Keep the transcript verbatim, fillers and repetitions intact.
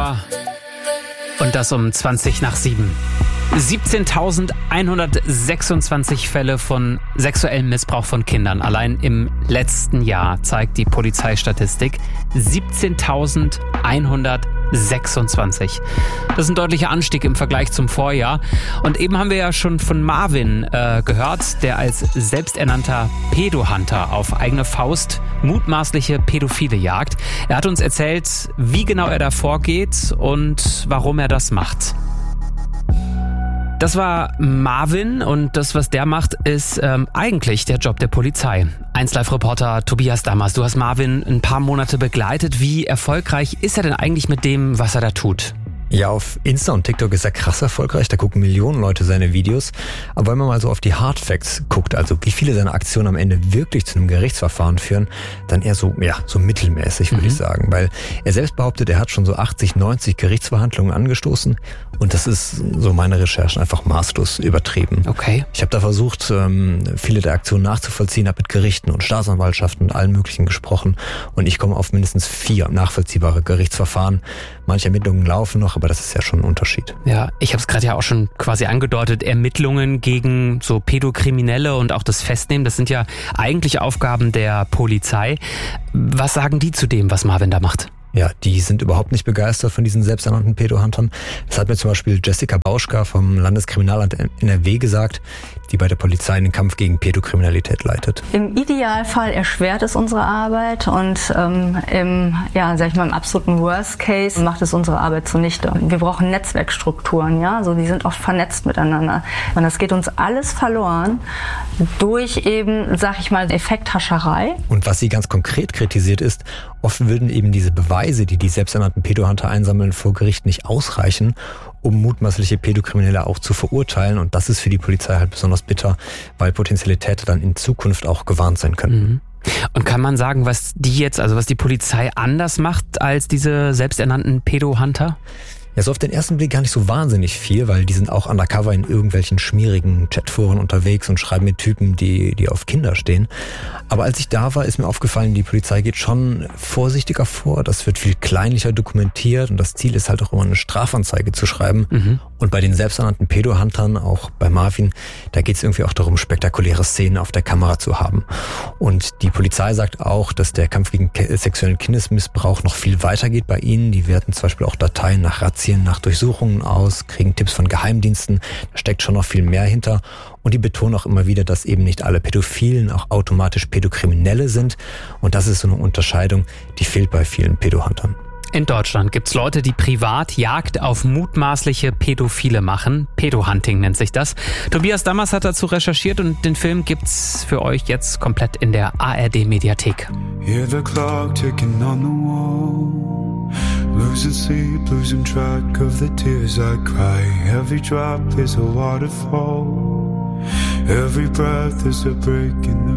Uhr und das um zwanzig nach sieben. siebzehntausendeinhundertsechsundzwanzig Fälle von sexuellem Missbrauch von Kindern. Allein im letzten Jahr zeigt die Polizeistatistik siebzehntausendeinhundertsechsundzwanzig. Das ist ein deutlicher Anstieg im Vergleich zum Vorjahr. Und eben haben wir ja schon von Marvin äh, gehört, der als selbsternannter Pedo-Hunter auf eigene Faust mutmaßliche Pädophile jagt. Er hat uns erzählt, wie genau er da vorgeht und warum er das macht. Das war Marvin und das, was der macht, ist ähm, eigentlich der Job der Polizei. eins Live-Reporter Tobias Dammers, du hast Marvin ein paar Monate begleitet. Wie erfolgreich ist er denn eigentlich mit dem, was er da tut? Ja, auf Insta und TikTok ist er krass erfolgreich, da gucken Millionen Leute seine Videos. Aber wenn man mal so auf die Hard Facts guckt, also wie viele seiner Aktionen am Ende wirklich zu einem Gerichtsverfahren führen, dann eher so, ja, so mittelmäßig, würde mhm. ich sagen. Weil er selbst behauptet, er hat schon so achtzig, neunzig Gerichtsverhandlungen angestoßen und das ist, so meine Recherchen, einfach maßlos übertrieben. Okay. Ich habe da versucht, viele der Aktionen nachzuvollziehen, habe mit Gerichten und Staatsanwaltschaften und allen möglichen gesprochen und ich komme auf mindestens vier nachvollziehbare Gerichtsverfahren. Manche Ermittlungen laufen noch, aber das ist ja schon ein Unterschied. Ja, ich habe es gerade ja auch schon quasi angedeutet, Ermittlungen gegen so Pädokriminelle und auch das Festnehmen, das sind ja eigentlich Aufgaben der Polizei. Was sagen die zu dem, was Marvin da macht? Ja, die sind überhaupt nicht begeistert von diesen selbsternannten Pedo-Huntern. Das hat mir zum Beispiel Jessica Bauschka vom Landeskriminalamt N R W gesagt, die bei der Polizei den Kampf gegen Pädokriminalität leitet. Im Idealfall erschwert es unsere Arbeit und ähm, im, ja, sag ich mal, im absoluten Worst Case macht es unsere Arbeit zunichte. Wir brauchen Netzwerkstrukturen, ja, so die sind oft vernetzt miteinander. Und das geht uns alles verloren durch eben, sag ich mal, Effekthascherei. Und was sie ganz konkret kritisiert ist, oft würden eben diese Beweise, die die selbsternannten Pedo-Hunter einsammeln, vor Gericht nicht ausreichen, um mutmaßliche Pädokriminelle auch zu verurteilen. Und das ist für die Polizei halt besonders bitter, weil potenzielle Täter dann in Zukunft auch gewarnt sein können. Mhm. Und kann man sagen, was die jetzt, also was die Polizei anders macht als diese selbsternannten Pedo-Hunter? Ja, so auf den ersten Blick gar nicht so wahnsinnig viel, weil die sind auch undercover in irgendwelchen schmierigen Chatforen unterwegs und schreiben mit Typen, die, die auf Kinder stehen. Aber als ich da war, ist mir aufgefallen, die Polizei geht schon vorsichtiger vor. Das wird viel kleinlicher dokumentiert und das Ziel ist halt auch immer eine Strafanzeige zu schreiben. Mhm. Und bei den selbsternannten Pedo-Huntern, auch bei Marvin, da geht es irgendwie auch darum, spektakuläre Szenen auf der Kamera zu haben. Und die Polizei sagt auch, dass der Kampf gegen sexuellen Kindesmissbrauch noch viel weitergeht bei ihnen. Die werten zum Beispiel auch Dateien nach Razzien, nach Durchsuchungen aus, kriegen Tipps von Geheimdiensten. Da steckt schon noch viel mehr hinter. Und die betonen auch immer wieder, dass eben nicht alle Pädophilen auch automatisch Pädokriminelle sind. Und das ist so eine Unterscheidung, die fehlt bei vielen Pedo-Huntern. In Deutschland gibt's Leute, die privat Jagd auf mutmaßliche Pädophile machen. Pedo-Hunting nennt sich das. Tobias Dammers hat dazu recherchiert und den Film gibt's für euch jetzt komplett in der A R D-Mediathek. Hear the clock ticking on the wall. Losing sleep, losing track of the tears I cry. Every drop is a waterfall. Every breath is a break in the